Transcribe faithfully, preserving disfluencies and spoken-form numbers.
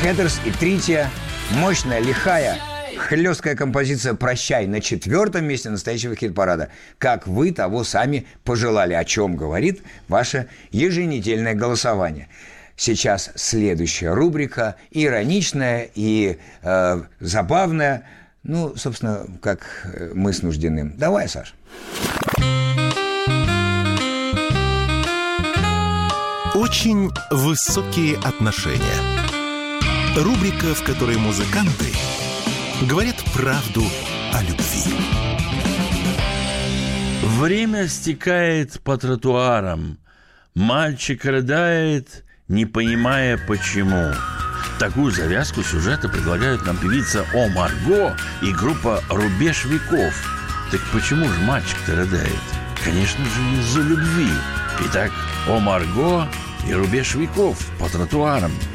Хедерс и Трития, мощная, лихая, хлесткая композиция «Прощай» на четвертом месте настоящего хит-парада. Как вы того сами пожелали, о чем говорит ваше еженедельное голосование. Сейчас следующая рубрика, ироничная и э, забавная. Ну, собственно, как мы с Нуждиным. Давай, Саш. Очень высокие отношения. Рубрика, в которой музыканты говорят правду о любви. Время стекает по тротуарам. Мальчик рыдает, не понимая почему. Такую завязку сюжета предлагают нам певица О Марго и группа «Рубеж веков». Так почему же мальчик-то рыдает? Конечно же, из-за любви. Итак, О Марго и «Рубеж веков» по тротуарам.